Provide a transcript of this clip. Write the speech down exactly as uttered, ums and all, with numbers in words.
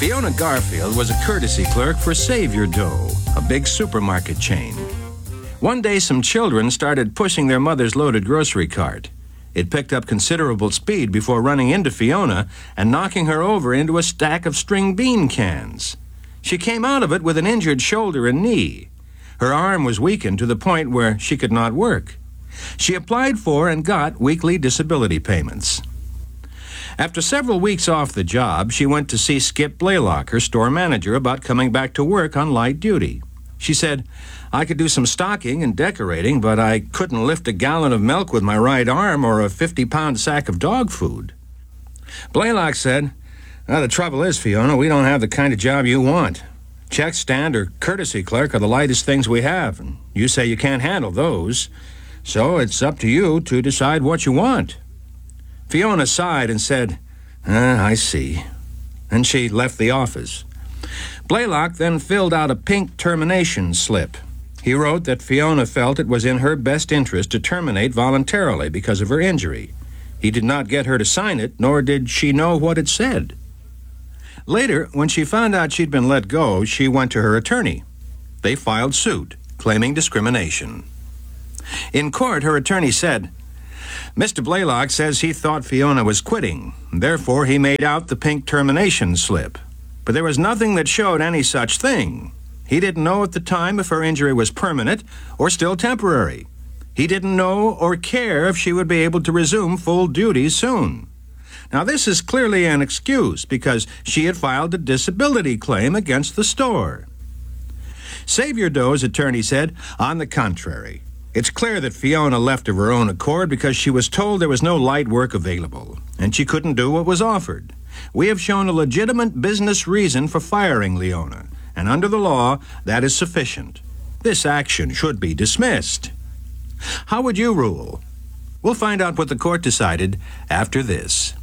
Fiona Garfield was a courtesy clerk for Save Your Dough, a big supermarket chain. One day, some children started pushing their mother's loaded grocery cart. It picked up considerable speed before running into Fiona and knocking her over into a stack of string bean cans. She came out of it with an injured shoulder and knee. Her arm was weakened to the point where she could not work. She applied for and got weekly disability payments. After several weeks off the job, she went to see Skip Blaylock, her store manager, about coming back to work on light duty. She said, "I could do some stocking and decorating, but I couldn't lift a gallon of milk with my right arm or a fifty-pound sack of dog food." Blaylock said, "Well, the trouble is, Fiona, we don't have the kind of job you want. Check stand or courtesy clerk are the lightest things we have, and you say you can't handle those. So it's up to you to decide what you want." Fiona sighed and said, ah, I see. And she left the office. Blaylock then filled out a pink termination slip. He wrote that Fiona felt it was in her best interest to terminate voluntarily because of her injury. He did not get her to sign it, nor did she know what it said. Later, when she found out she'd been let go, she went to her attorney. They filed suit, claiming discrimination. In court, her attorney said, "Mister Blaylock says he thought Fiona was quitting. Therefore, he made out the pink termination slip. But there was nothing that showed any such thing. He didn't know at the time if her injury was permanent or still temporary. He didn't know or care if she would be able to resume full duties soon." Now, this is clearly an excuse because she had filed a disability claim against the store. Save Your Dough's attorney said, on the contrary, it's clear that Fiona left of her own accord because she was told there was no light work available, and she couldn't do what was offered. We have shown a legitimate business reason for firing Leona, and under the law, that is sufficient. This action should be dismissed. How would you rule? We'll find out what the court decided after this.